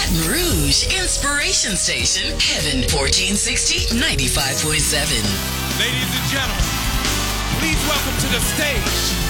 Baton Rouge Inspiration Station, Heaven 1460 95.7. Ladies and gentlemen, please welcome to the stage